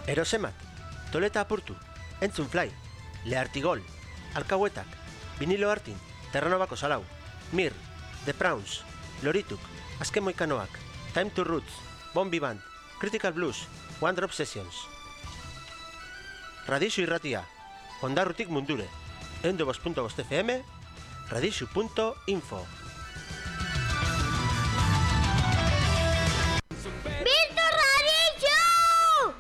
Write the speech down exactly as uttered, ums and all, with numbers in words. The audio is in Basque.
Erosemat, Toleta apurtu, Entzun Fly, Leartigol, Alkauetak, Vinilo Artin, Terranobako Salau, Mir, The Prawns, Lorituk, Azken Moikanoak, Time to Roots, Bombi Band, Critical Blues, One Drop Sessions. Radixu irratia, Ondarrutik mundure, ehun eta bost puntu bost F M, radixu puntu info.